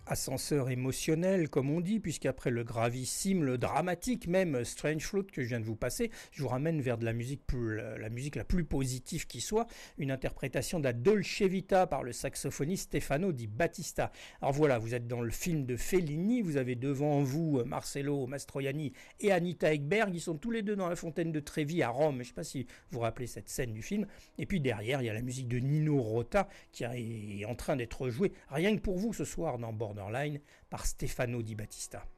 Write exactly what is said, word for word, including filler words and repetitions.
ascenseur émotionnel, comme on dit, puisqu'après le gravissime, le dramatique même, Strange Fruit que je viens de vous passer, je vous ramène vers de la musique, plus, la musique la plus positive qui soit, une interprétation de la Dolce Vita par le saxophoniste Stefano Di Battista. Alors voilà, vous êtes dans le film de Fellini, vous avez devant vous Marcello Mastroianni et Anita Ekberg, ils sont tous les deux dans la fontaine de Trevi à Rome, je ne sais pas si vous vous rappelez cette scène du film, et puis derrière, il y a la musique de Nino Rota qui est en train d'être jouée, rien que pour vous ce soir dans Borderline, par Stefano Di Battista.